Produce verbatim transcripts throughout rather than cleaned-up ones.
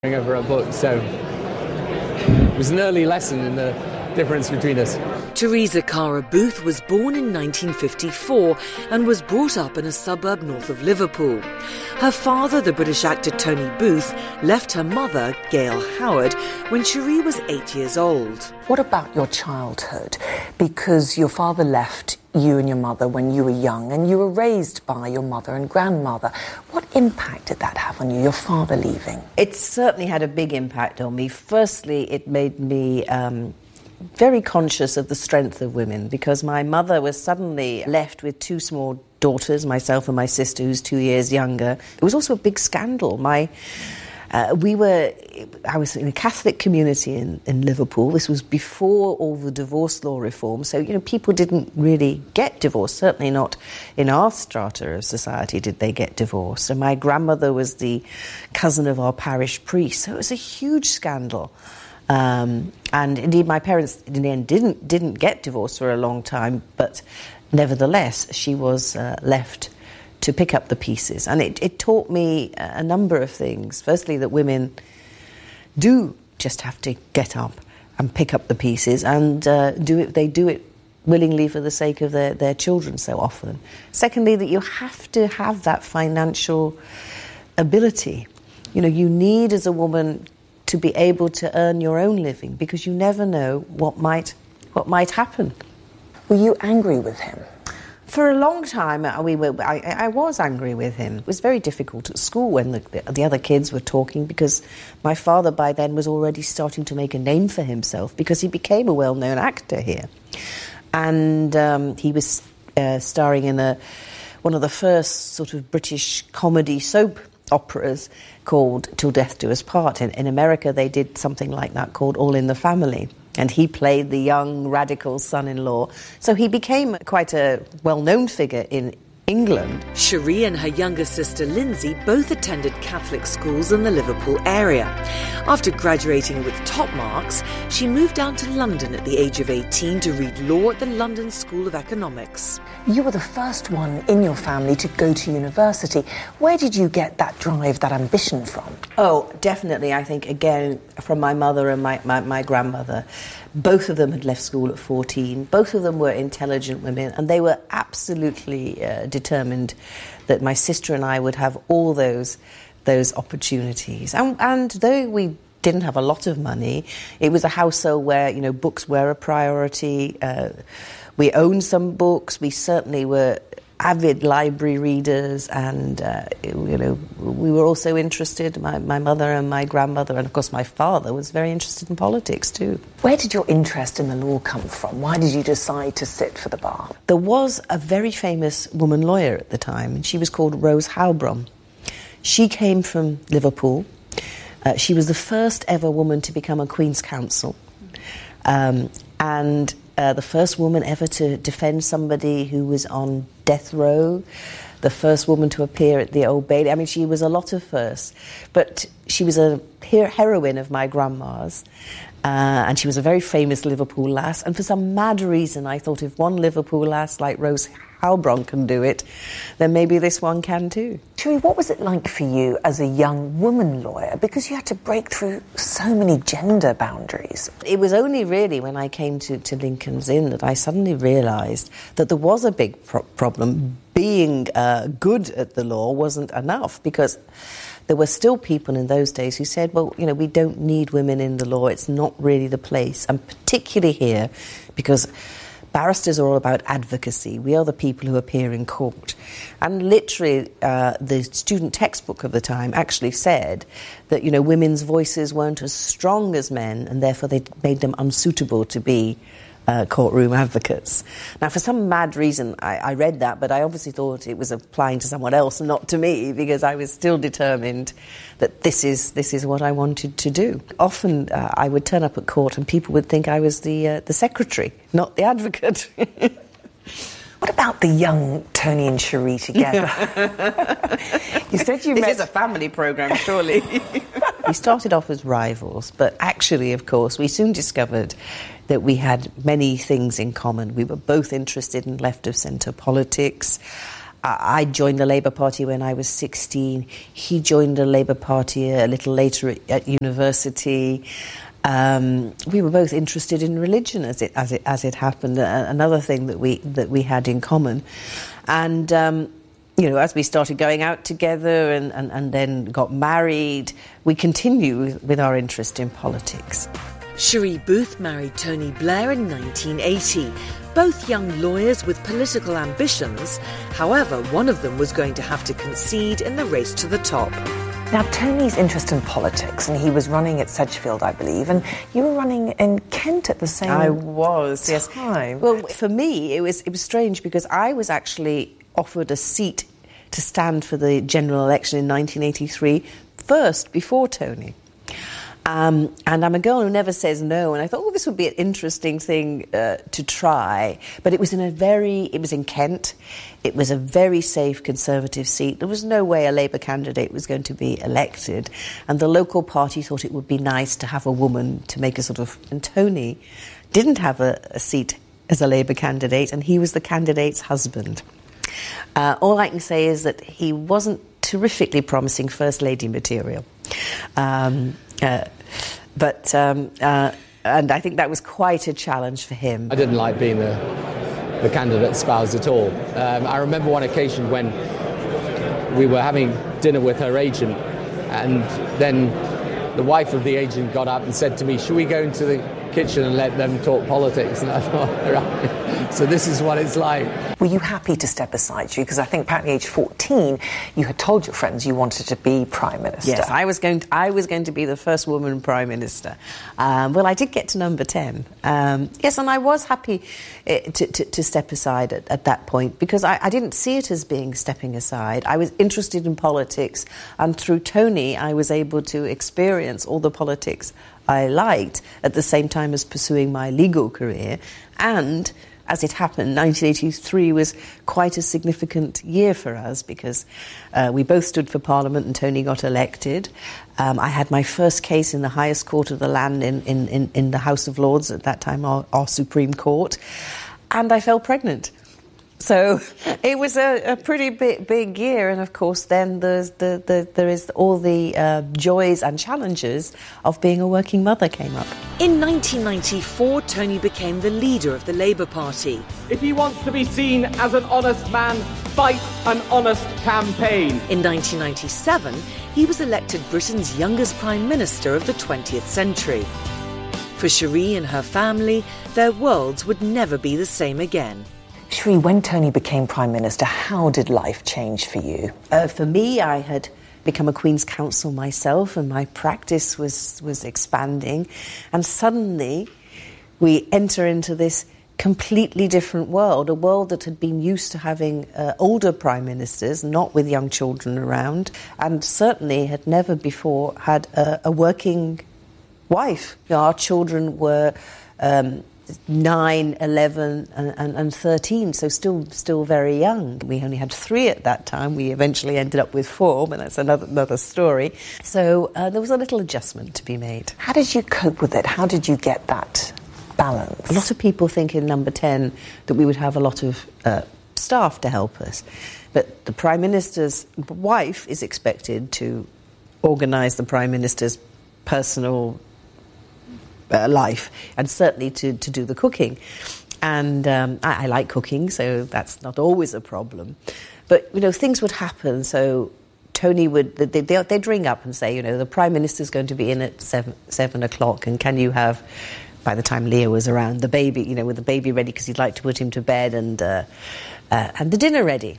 over a book, so it was an early lesson in the difference between us. Teresa Cara Booth was born in nineteen fifty-four and was brought up in a suburb north of Liverpool. Her father, the British actor Tony Booth, left her mother, Gail Howard, when Cherie was eight years old. What about your childhood? Because your father left you and your mother when you were young, and you were raised by your mother and grandmother. What impact did that have on you, your father leaving? It certainly had a big impact on me. Firstly, it made me um, very conscious of the strength of women, because my mother was suddenly left with two small daughters, myself and my sister, who's two years younger. It was also a big scandal. My Uh, we were, I was in a Catholic community in, in Liverpool. This was before all the divorce law reform. So, you know, people didn't really get divorced. Certainly not in our strata of society did they get divorced. So my grandmother was the cousin of our parish priest. So it was a huge scandal. Um, and indeed, my parents, in the end, didn't, didn't get divorced for a long time. But nevertheless, she was uh, left to pick up the pieces. And it, it taught me a number of things. Firstly, that women do just have to get up and pick up the pieces, and uh, do it. They do it willingly for the sake of their, their children so often. Secondly, that you have to have that financial ability. You know, you need, as a woman, to be able to earn your own living, because you never know what might, what might happen. Were you angry with him? For a long time, we were, I, I was angry with him. It was very difficult at school when the, the other kids were talking, because my father by then was already starting to make a name for himself, because he became a well-known actor here. And um, he was uh, starring in a, one of the first sort of British comedy soap operas called Till Death Do Us Part. In, in America, they did something like that called All in the Family. And he played the young, radical son-in-law. So he became quite a well-known figure in England. Cherie and her younger sister Lindsay both attended Catholic schools in the Liverpool area. After graduating with top marks, she moved down to London at the age of eighteen to read law at the London School of Economics. You were the first one in your family to go to university. Where did you get that drive, that ambition from? Oh, definitely, I think, again, from my mother and my, my, my grandmother. Both of them had left school at fourteen. Both of them were intelligent women, and they were absolutely uh, determined that my sister and I would have all those those opportunities. And, and though we didn't have a lot of money, it was a household where, you know, books were a priority. Uh, we owned some books. We certainly were avid library readers, and uh, you know, we were also interested, my, my mother and my grandmother, and of course my father was very interested in politics too. Where did your interest in the law come from? Why did you decide to sit for the bar? There was a very famous woman lawyer at the time, and she was called Rose Halbrom. She came from Liverpool. Uh, she was the first ever woman to become a Queen's Counsel, um, and Uh, the first woman ever to defend somebody who was on death row, the first woman to appear at the Old Bailey. I mean, she was a lot of firsts, but she was a her- heroine of my grandma's, uh, and she was a very famous Liverpool lass, and for some mad reason I thought, if one Liverpool lass like Rose Halbrom can do it, then maybe this one can too. Cherie, what was it like for you as a young woman lawyer? Because you had to break through so many gender boundaries. It was only really when I came to, to Lincoln's Inn that I suddenly realised that there was a big pro- problem. Being uh, good at the law wasn't enough, because there were still people in those days who said, well, you know, we don't need women in the law, it's not really the place. And particularly here, because barristers are all about advocacy. We are the people who appear in court. And literally, uh, the student textbook of the time actually said that, you know, women's voices weren't as strong as men, and therefore they made them unsuitable to be uh, courtroom advocates. Now, for some mad reason, I, I read that, but I obviously thought it was applying to someone else, not to me, because I was still determined that this is this is what I wanted to do. Often uh, I would turn up at court and people would think I was the uh, the secretary, not the advocate. What about the young Tony and Cherie together? You said you this met... This is a family programme, surely. We started off as rivals, but actually, of course, we soon discovered that we had many things in common. We were both interested in left-of-centre politics. I joined the Labour Party when I was sixteen. He joined the Labour Party a little later at, at university. Um, we were both interested in religion, as it as it as it happened. Uh, another thing that we that we had in common, and um, you know, as we started going out together and, and, and then got married, we continued with, with our interest in politics. Cherie Booth married Tony Blair in nineteen eighty. Both young lawyers with political ambitions. However, one of them was going to have to concede in the race to the top. Now, Tony's interest in politics, and he was running at Sedgefield, I believe, and you were running in Kent at the same time. I was, yes. Well, for me, it was it was strange because I was actually offered a seat to stand for the general election in nineteen eighty-three first, before Tony. Um, and I'm a girl who never says no, and I thought, well, this would be an interesting thing uh, to try. But it was in a very, it was in Kent. It was a very safe Conservative seat. There was no way a Labour candidate was going to be elected. And the local party thought it would be nice to have a woman to make a sort of... And Tony didn't have a, a seat as a Labour candidate, and he was the candidate's husband. Uh, all I can say is that he wasn't terrifically promising First Lady material. Um, uh, but, um, uh, and I think that was quite a challenge for him. I didn't like being the, the candidate's spouse at all. Um, I remember one occasion when we were having dinner with her agent, and then the wife of the agent got up and said to me, "Should we go into the kitchen and let them talk politics?" And I thought, right, so this is what it's like. Were you happy to step aside, Cherie? Because I think apparently age fourteen, you had told your friends you wanted to be Prime Minister. Yes, I was going to, I was going to be the first woman Prime Minister. Um, well, I did get to number ten. Um, yes, and I was happy uh, to, to, to step aside at, at that point because I, I didn't see it as being stepping aside. I was interested in politics, and through Tony, I was able to experience all the politics I liked at the same time as pursuing my legal career. And as it happened, nineteen eighty-three was quite a significant year for us because uh, we both stood for Parliament and Tony got elected. Um, I had my first case in the highest court of the land in, in, in, in the House of Lords, at that time our, our Supreme Court, and I fell pregnant. So it was a, a pretty big, big year, and of course then there's the, the, there is all the uh, joys and challenges of being a working mother came up. In nineteen ninety-four, Tony became the leader of the Labour Party. If he wants to be seen as an honest man, fight an honest campaign. In nineteen ninety-seven, he was elected Britain's youngest Prime Minister of the twentieth century. For Cherie and her family, their worlds would never be the same again. Cherie, when Tony became Prime Minister, how did life change for you? Uh, for me, I had become a Queen's Counsel myself, and my practice was, was expanding. And suddenly, we enter into this completely different world, a world that had been used to having uh, older Prime Ministers, not with young children around, and certainly had never before had a, a working wife. You know, our children were... Um, nine, eleven and, and, and thirteen, so still still very young. We only had three at that time. We eventually ended up with four, but that's another, another story. So uh, there was a little adjustment to be made. How did you cope with it? How did you get that balance? A lot of people think in number ten that we would have a lot of uh, staff to help us. But the Prime Minister's wife is expected to organise the Prime Minister's personal Uh, life, and certainly to, to do the cooking. And um, I, I like cooking, so that's not always a problem. But, you know, things would happen. So Tony would, they, they, they'd ring up and say, you know, the Prime Minister's going to be in at seven, seven o'clock, and can you have, by the time Leah was around, the baby, you know, with the baby ready, because he'd like to put him to bed, and uh, uh, and the dinner ready.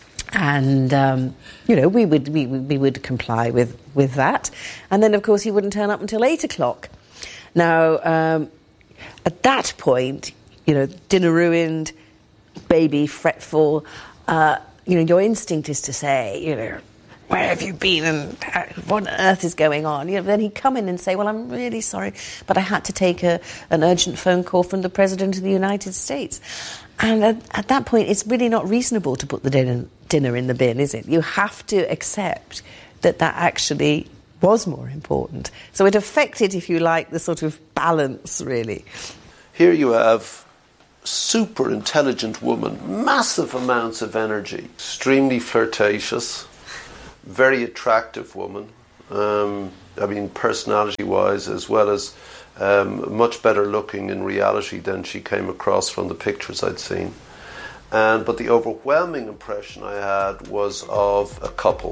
And, um, you know, we would, we, we would comply with, with that. And then, of course, he wouldn't turn up until eight o'clock. Now, um, at that point, you know, dinner ruined, baby fretful, uh, you know, your instinct is to say, you know, where have you been and what on earth is going on? You know, then he'd come in and say, well, I'm really sorry, but I had to take a, an urgent phone call from the President of the United States. And at, at that point, it's really not reasonable to put the dinner, dinner in the bin, is it? You have to accept that that actually was more important. So it affected, if you like, the sort of balance, really. Here you have super intelligent woman, massive amounts of energy, extremely flirtatious, very attractive woman. Um, I mean, personality-wise, as well as um, much better looking in reality than she came across from the pictures I'd seen. And but the overwhelming impression I had was of a couple.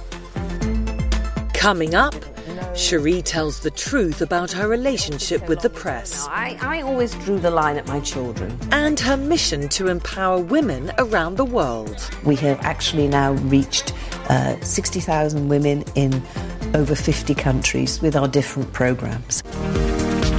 Coming up, Cherie tells the truth about her relationship with the press. I, I always drew the line at my children. And her mission to empower women around the world. We have actually now reached uh, sixty thousand women in over fifty countries with our different programmes.